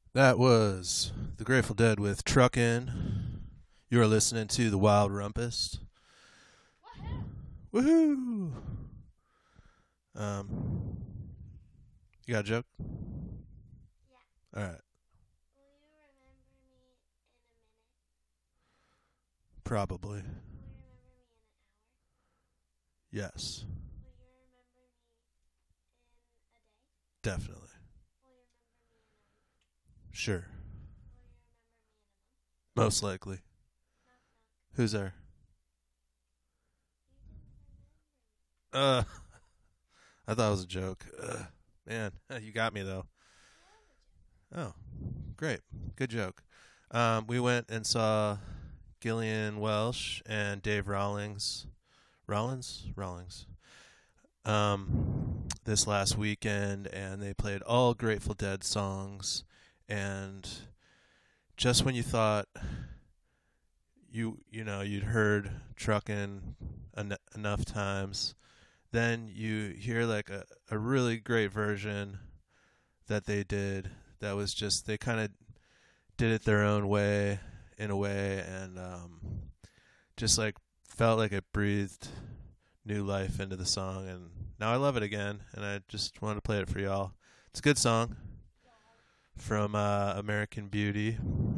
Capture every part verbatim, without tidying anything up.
That was the Grateful Dead with Truckin'. You are listening to the Wild Rumpus. Woohoo! Um, you got a joke? Yeah. All right. Will you remember me in a minute? Probably. Will you remember me in an hour? Yes. Will you remember me in a day? Definitely. Will you remember me in a week? Sure. Will you remember me in a month? Most likely. Knock, knock. Who's there? You didn't remember me. Uh, I thought it was a joke. Uh, man, you got me though. Oh, great. Good joke. Um, we went and saw Gillian Welsh and Dave Rawlings. Rollins? Rawlings. Um, this last weekend, and they played all Grateful Dead songs. And just when you thought you you know you'd heard Truckin' en- enough times, then you hear like a, a really great version that they did that was just, they kind of did it their own way, in a way, and um, just like felt like it breathed new life into the song, and now I love it again, and I just wanted to play it for y'all. It's a good song from uh, American Beauty.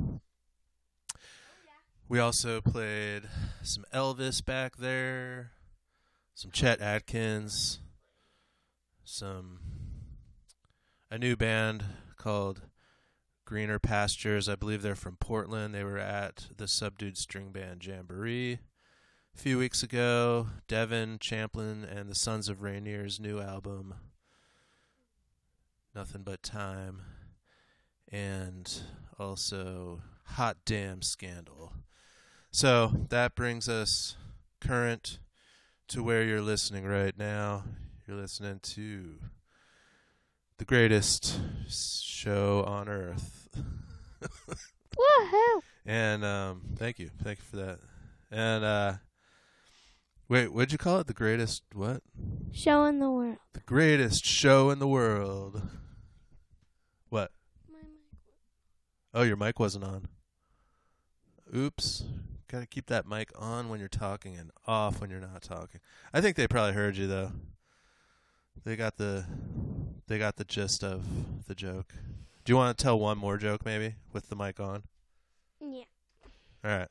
We also played some Elvis back there, some Chet Atkins, some a new band called Greener Pastures. I believe they're from Portland. They were at the Subdued String Band Jamboree a few weeks ago. Devin Champlin and the Sons of Rainier's new album, Nothing But Time, and also Hot Damn Scandal. So that brings us current to where you're listening right now. You're listening to the greatest show on earth. Woohoo! And um, thank you. Thank you for that. And uh, wait, what'd you call it? The greatest what? Show in the world. The greatest show in the world. What? My mic. Oh, your mic wasn't on. Oops. Gotta keep that mic on when you're talking and off when you're not talking. I think they probably heard you though. They got the they got the gist of the joke. Do you want to tell one more joke maybe with the mic on? Yeah. All right.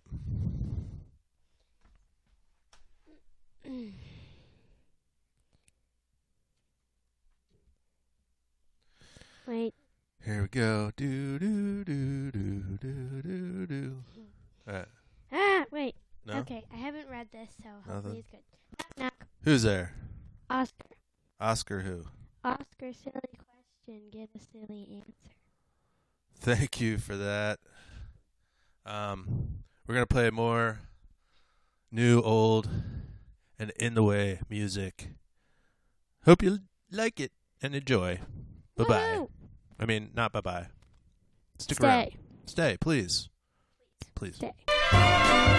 Wait. Here we go. Do do do do do do do. All right. Ah, wait. No? Okay, I haven't read this, so hopefully Nothing? it's good. Knock, knock. Who's there? Oscar. Oscar who? Oscar, silly question. Get a silly answer. Thank you for that. Um, we're going to play more new, old, and in the way music. Hope you like it and enjoy. Bye-bye. Woo! I mean, not bye-bye. Stick Stay. around. Stay, please. Please. Stay.